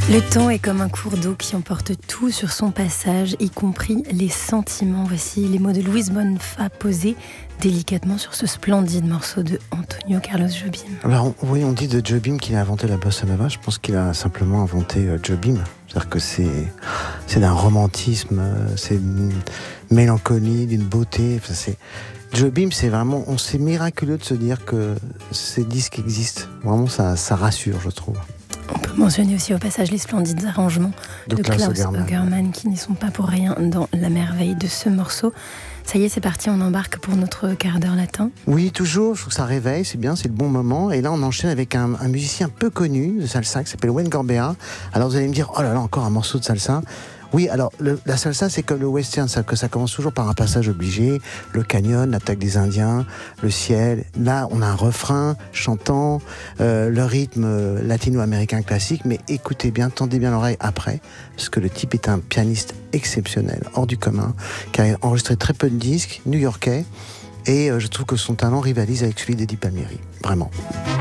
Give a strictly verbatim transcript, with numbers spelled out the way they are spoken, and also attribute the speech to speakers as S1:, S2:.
S1: Le temps est comme un cours d'eau qui emporte tout sur son passage, y compris les sentiments. Voici les mots de Luis Bonfa posés délicatement sur ce splendide morceau de Antonio Carlos Jobim.
S2: Alors oui, on dit de Jobim qu'il a inventé la bossa nova. Je pense qu'il a simplement inventé euh, Jobim. C'est-à-dire que c'est, c'est d'un romantisme, c'est d'une mélancolie, d'une beauté. Enfin, c'est... Jobim, c'est vraiment, on c'est miraculeux de se dire que ces disques existent. Vraiment, ça, ça rassure, je trouve.
S1: On peut mentionner aussi au passage les splendides arrangements de, de Klaus, Klaus Ogerman. Ogerman qui n'y sont pas pour rien dans la merveille de ce morceau. Ça y est, c'est parti, on embarque pour notre quart d'heure latin.
S2: Oui, toujours, je trouve que ça réveille, c'est bien, c'est le bon moment. Et là, on enchaîne avec un, un musicien peu connu de salsa qui s'appelle Wayne Gorbea. Alors vous allez me dire, oh là là, encore un morceau de salsa. Oui, alors le, la salsa, c'est comme le western, ça, que ça commence toujours par un passage obligé, le canyon, l'attaque des Indiens, le ciel. Là, on a un refrain chantant, euh, le rythme latino-américain classique, mais écoutez bien, tendez bien l'oreille après, parce que le type est un pianiste exceptionnel, hors du commun, qui a enregistré très peu de disques, new-yorkais, et euh, je trouve que son talent rivalise avec celui d'Eddie Palmieri, vraiment.